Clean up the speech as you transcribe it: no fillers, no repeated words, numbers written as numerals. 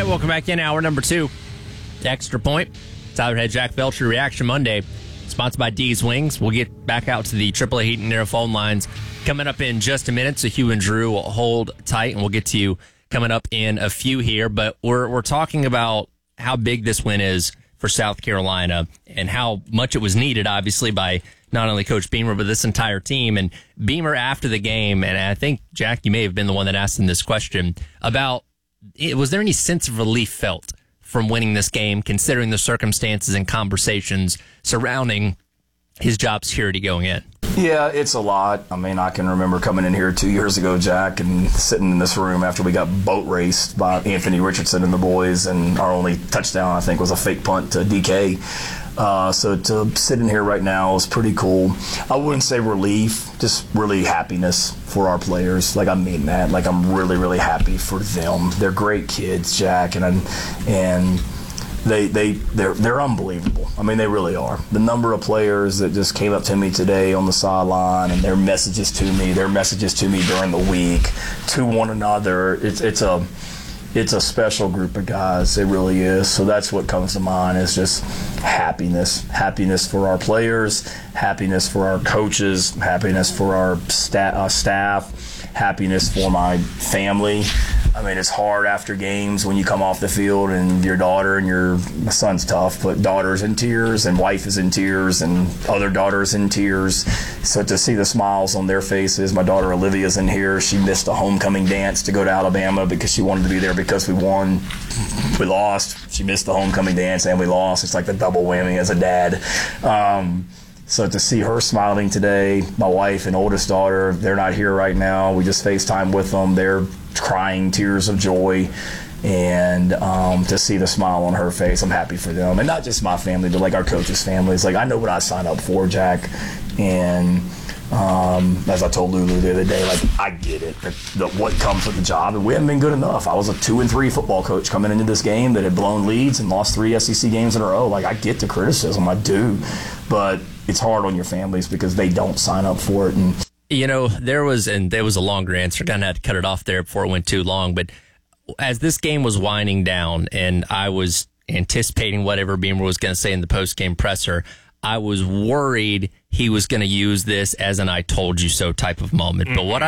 right, welcome back in hour number 2. Extra Point. Tyler Head, Jack Belcher, Reaction Monday, sponsored by D's Wings. We'll get back out to the AAA Heat and Air phone lines coming up in just a minute. So Hugh and Drew will hold tight, and we'll get to you coming up in a few here. But we're talking about how big this win is for South Carolina and how much it was needed, obviously, by not only Coach Beamer, but this entire team. And Beamer after the game, and I think, Jack, you may have been the one that asked him this question about, was there any sense of relief felt from winning this game, considering the circumstances and conversations surrounding his job security going in? Yeah, it's a lot. I mean, I can remember coming in here 2 years ago, Jack, and sitting in this room after we got boat raced by Anthony Richardson and the boys, and our only touchdown, I think, was a fake punt to DK. So to sit in here right now is pretty cool. I wouldn't say relief, just really happiness for our players. Like, I mean that. Like, I'm really, really happy for them. They're great kids, Jack, and they're unbelievable. I mean, they really are. The number of players that just came up to me today on the sideline and their messages to me during the week, to one another, it's a special group of guys. It really is. So that's what comes to mind, is just happiness for our players, happiness for our coaches, happiness for our staff, happiness for my family. I mean, it's hard after games when you come off the field and your daughter my son's tough, but daughter's in tears and wife is in tears and other daughter's in tears. So to see the smiles on their faces, my daughter Olivia's in here. She missed a homecoming dance to go to Alabama because she wanted to be there because we won. We lost. She missed the homecoming dance and we lost. It's like the double whammy as a dad. So to see her smiling today, my wife and oldest daughter, they're not here right now. We just FaceTime with them. They're crying tears of joy. And to see the smile on her face, I'm happy for them. And not just my family, but like our coaches' families. Like, I know what I signed up for, Jack. And as I told Lulu the other day, like, I get it, what comes with the job, and we haven't been good enough. I was a 2-3 football coach coming into this game that had blown leads and lost 3 SEC games in a row. Like, I get the criticism, I do, but it's hard on your families because they don't sign up for it. And you know, there was a longer answer. Kind of had to cut it off there before it went too long. But as this game was winding down, and I was anticipating whatever Beamer was going to say in the post-game presser, I was worried he was going to use this as an "I told you so" type of moment. But what